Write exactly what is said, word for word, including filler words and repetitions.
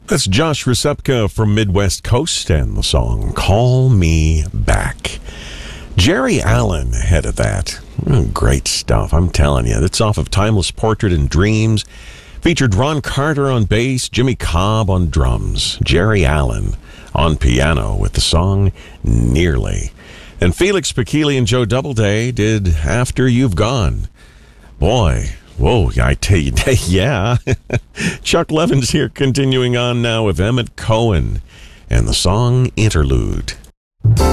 That's Josh Resepka from Midwest Coast and the song Call Me Back. Jerry Allen head of that. Oh, great stuff, I'm telling you. That's off of Timeless Portrait and Dreams. Featured Ron Carter on bass, Jimmy Cobb on drums, Jerry Allen on piano with the song Nearly. And Felix Pakili and Joe Doubleday did After You've Gone. Boy, whoa, I tell you, yeah. Chuck Levin's here continuing on now with Emmett Cohen and the song Interlude.